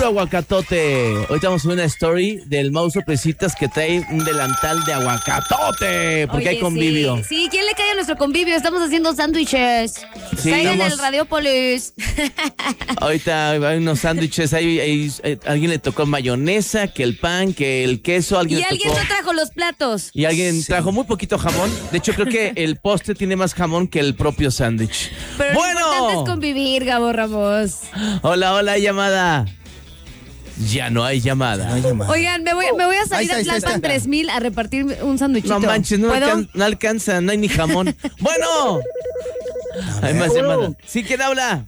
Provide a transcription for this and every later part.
aguacatote. Hoy estamos en una story del Mau Sorpresitas que trae un delantal de aguacatote. Porque hay convivio. Sí, ¿quién le cae a nuestro convivio? Estamos haciendo sándwiches. Sí, caigan en el Radiopolis. Ahorita hay unos sándwiches. Alguien le tocó mayonesa, que el pan, que el queso. Y alguien no trajo los platos. Y alguien trajo muy poquito jamón. De hecho, creo que el postre tiene más jamón que el propio sándwich. Pero lo importante es convivir, Gabo Ramos. Hola, hay llamada. Ya no hay llamada. Oigan, me voy a salir a Tlalpan 3000 a repartir un sándwichito. No manches, no alcanza, no hay ni jamón. Bueno. Hay más llamadas. ¿Sí, quién habla?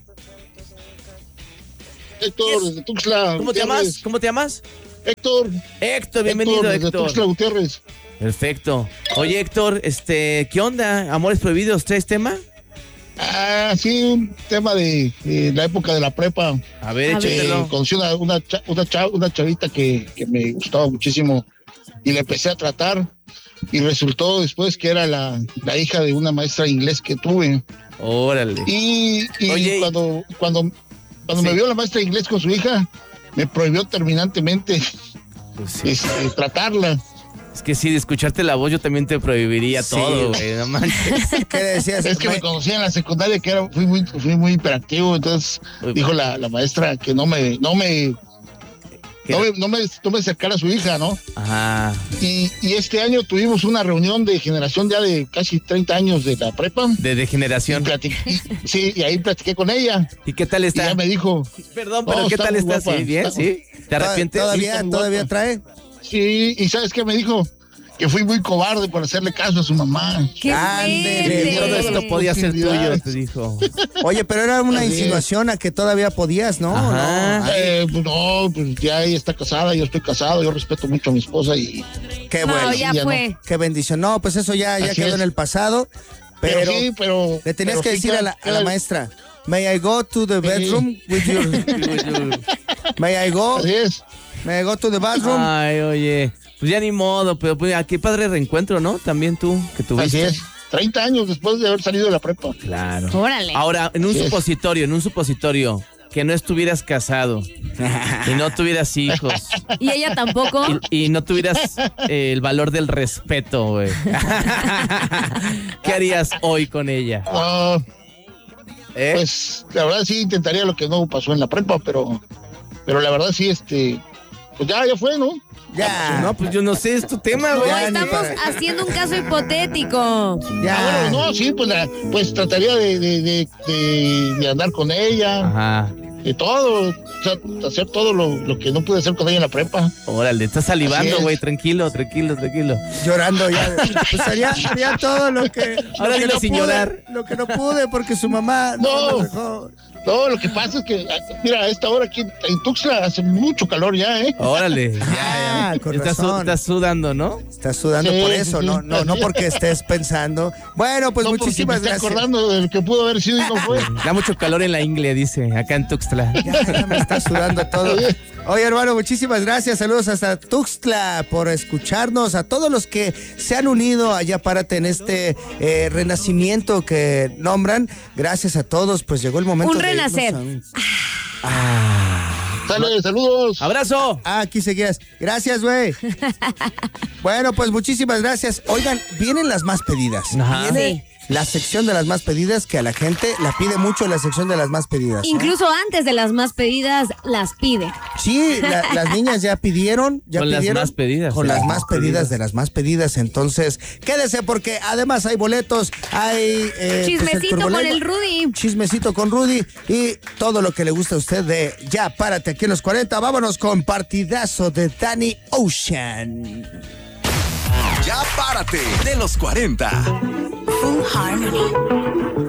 Héctor, desde Tuxtla. ¿Cómo te llamas? Héctor, bienvenido, desde Héctor. Tuxtla Gutiérrez. Perfecto. Oye, Héctor, ¿qué onda? ¿Amores prohibidos? ¿Traes tema? Sí, un tema de la época de la prepa. A ver, échatelo. Conocí una chavita que me gustaba muchísimo y le empecé a tratar y resultó después que era la hija de una maestra de inglés que tuve. Órale. Y oye, cuando sí, me vio la maestra de inglés con su hija, me prohibió terminantemente tratarla. Es que sí, de escucharte la voz yo también te prohibiría todo, güey, no manches. ¿Qué decías? Es que me conocía en la secundaria que fui muy hiperactivo, entonces dijo la maestra que no me acercara a su hija, ¿no? Ajá. Y este año tuvimos una reunión de generación ya de casi 30 años de la prepa. De generación. Y ahí platiqué con ella. ¿Y qué tal está? Y ella me dijo... Perdón, pero ¿qué tal está? ¿Sí? ¿Bien? ¿Sí? ¿Te arrepientes? ¿Todavía trae? Sí, y ¿sabes qué me dijo? Que fui muy cobarde por hacerle caso a su mamá. ¡Qué todo esto podía ser tuyo, te dijo. Oye, pero era una insinuación a que todavía podías, ¿no? Ajá. Pues ya ella está casada, yo estoy casado, yo respeto mucho a mi esposa y... Qué bueno. Ya fue. No. Qué bendición. No, pues eso ya quedó en el pasado. Pero le tenías que decir a la maestra, ¿May I go to the bedroom with your... ¿May I go? Así es. ¿May I go to the bathroom? Ay, oye, pues ya ni modo, pero pues qué padre reencuentro, ¿no? También tú, que tuviste. Así es. 30 años después de haber salido de la prepa. Claro. Órale. Ahora, en un supositorio, que no estuvieras casado y no tuvieras hijos. Y ella tampoco. Y no tuvieras el valor del respeto, güey. ¿Qué harías hoy con ella? Pues la verdad sí intentaría lo que no pasó en la prepa, pero la verdad sí, pues ya fue, ¿no? Ya. No, pues yo no sé, es tu tema, güey. No, estamos haciendo un caso hipotético. Ya. Bueno, no, sí, pues trataría de andar con ella. Ajá. De todo, o sea, hacer todo lo que no pude hacer con ella en la prepa. Órale, estás salivando, güey, tranquilo. Llorando ya. Pues haría todo lo que... Ahora dilo sin llorar. Lo que no pude porque su mamá no me dejó. No, lo que pasa es que, mira, a esta hora aquí en Tuxtla hace mucho calor ya, ¿eh? Órale, ya. Estás sudando, ¿no? Estás sudando por eso, sí. No porque estés pensando. Bueno, pues muchísimas gracias. Me estoy acordando de lo que pudo haber sido y no fue. Da mucho calor en la ingle, dice, acá en Tuxtla. Ya me está sudando todo. Oye, hermano, muchísimas gracias. Saludos hasta Tuxtla por escucharnos. A todos los que se han unido allá, párate en este renacimiento que nombran. Gracias a todos. Pues llegó el momento de renacer. Saludos. Abrazo. Aquí seguías. Gracias, güey. Bueno, pues muchísimas gracias. Oigan, vienen las más pedidas. Ajá. Viene la sección de las más pedidas, que a la gente la pide mucho la sección de las más pedidas. Incluso antes de las más pedidas, las pide. Sí, las niñas ya pidieron. Las más pedidas. Con las más pedidas de las más pedidas. Entonces, quédese porque además hay boletos, hay... Chismecito pues con el Rudy. Chismecito con Rudy y todo lo que le gusta a usted de Ya Párate aquí en los 40. Vámonos con partidazo de Danny Ocean. Ya Párate de los 40. Full Harmony.